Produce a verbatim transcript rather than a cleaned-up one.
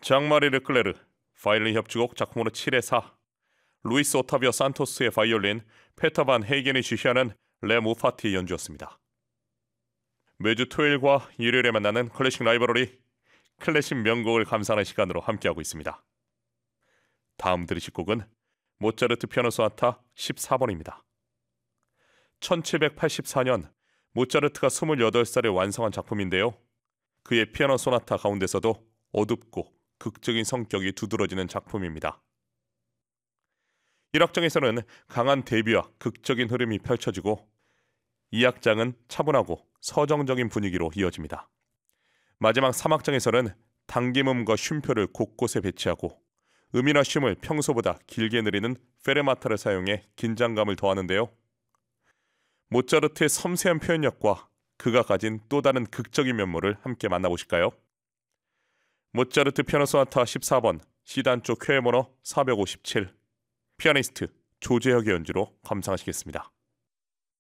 장마리 르클레르 바이올린 협주곡 작품으로 칠에 사, 루이스 오타비오 산토스의 바이올린, 페터 반 헤이겐이 지휘하는 레 무파티의 연주였습니다. 매주 토요일과 일요일에 만나는 클래식 라이브러리, 클래식 명곡을 감상하는 시간으로 함께하고 있습니다. 다음 들으실 곡은 모차르트 피아노 소나타 십사 번입니다. 천칠백팔십사 년 모차르트가 스물여덟 살에 완성한 작품인데요. 그의 피아노 소나타 가운데서도 어둡고 극적인 성격이 두드러지는 작품입니다. 일 악장에서는 강한 대비와 극적인 흐름이 펼쳐지고 이 악장은 차분하고 서정적인 분위기로 이어집니다. 마지막 삼 악장에서는 당김음과 쉼표를 곳곳에 배치하고 음이나 쉼을 평소보다 길게 느리는 페르마타를 사용해 긴장감을 더하는데요. 모차르트의 섬세한 표현력과 그가 가진 또 다른 극적인 면모를 함께 만나보실까요? 모차르트 피아노 소나타 십사 번 C단조 쾌해번호 사백오십칠, 피아니스트 조재혁의 연주로 감상하시겠습니다.